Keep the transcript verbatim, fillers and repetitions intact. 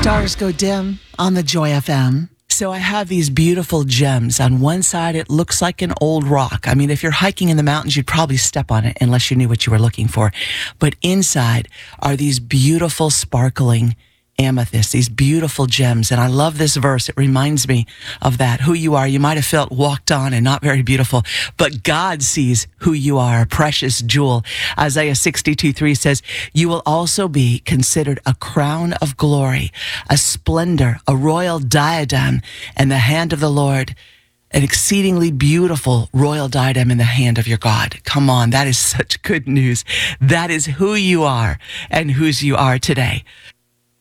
stars go dim on the Joy F M. So I have these beautiful gems. On one side, it looks like an old rock. I mean, if you're hiking in the mountains, you'd probably step on it unless you knew what you were looking for. But inside are these beautiful, sparkling amethysts, these beautiful gems. And I love this verse. It reminds me of that. Who you are. You might have felt walked on and not very beautiful, but God sees who you are, a precious jewel. Isaiah sixty-two three says, you will also be considered a crown of glory, a splendor, a royal diadem in the hand of the Lord, an exceedingly beautiful royal diadem in the hand of your God. Come on, that is such good news. That is who you are and whose you are today.